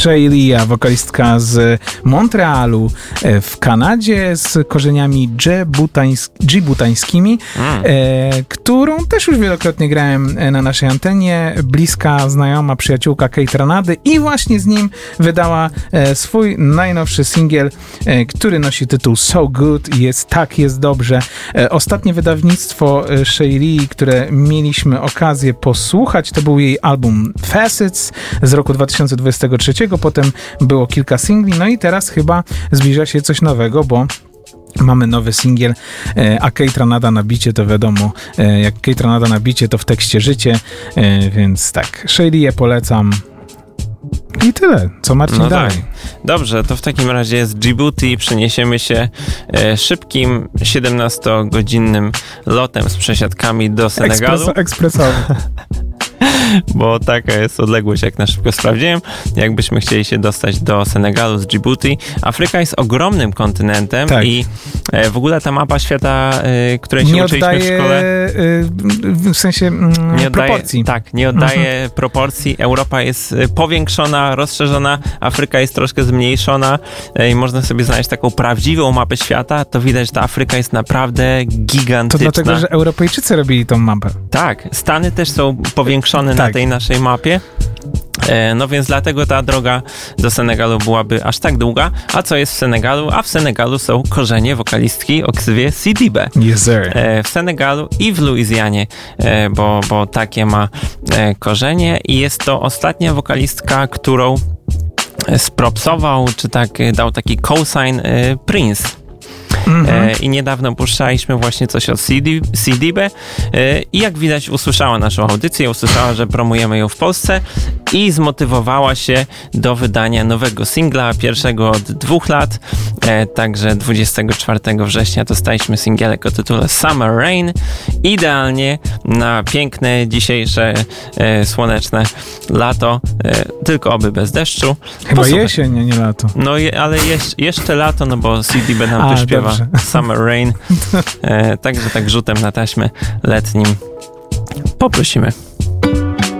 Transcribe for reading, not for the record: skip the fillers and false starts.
Sheila, wokalistka z Montrealu w Kanadzie z korzeniami dżibutańskimi, którą też już wielokrotnie grałem na naszej antenie. Bliska znajoma, przyjaciółka Kate Ranady i właśnie z nim wydała swój najnowszy singiel, który nosi tytuł So Good. Jest dobrze. Ostatnie wydawnictwo Sheili, które mieliśmy okazję posłuchać, to był jej album Facets z roku 2023, potem było kilka singli, no i teraz chyba zbliża się coś nowego, bo mamy nowy singiel, a Kate Ranada na bicie to wiadomo, jak Kate Ranada na bicie to w tekście życie, więc tak, Sheilię polecam. I tyle, co Marcin dalej. Tak. Dobrze, to w takim razie z Djibouti przeniesiemy się szybkim 17-godzinnym lotem z przesiadkami do Senegalu. Ekspresowy. Bo taka jest odległość, jak na szybko sprawdziłem. Jakbyśmy chcieli się dostać do Senegalu z Djibouti. Afryka jest ogromnym kontynentem i w ogóle ta mapa świata, której się uczyliśmy w szkole... w sensie proporcji. Tak, nie oddaje proporcji. Europa jest powiększona, rozszerzona, Afryka jest troszkę zmniejszona i można sobie znaleźć taką prawdziwą mapę świata. To widać, że ta Afryka jest naprawdę gigantyczna. To dlatego, że Europejczycy robili tą mapę. Tak, Stany też są powiększone na tej naszej mapie. No więc dlatego ta droga do Senegalu byłaby aż tak długa. A co jest w Senegalu? A w Senegalu są korzenie wokalistki o ksywie Sidibé. Yes, sir. W Senegalu i w Luizjanie, bo takie ma korzenie i jest to ostatnia wokalistka, którą spropsował, czy tak dał taki cosign Prince. I niedawno puszczaliśmy właśnie coś od Sidibé i jak widać usłyszała naszą audycję, usłyszała, że promujemy ją w Polsce i zmotywowała się do wydania nowego singla, pierwszego od 2 lat, także 24 września dostaliśmy singielek o tytule Summer Rain, idealnie na piękne, dzisiejsze, słoneczne lato, tylko oby bez deszczu. Chyba jesień, nie lato. No ale jeszcze lato, no bo Sidibé nam tu śpiewa Summer Rain, także tak rzutem na taśmę letnim poprosimy.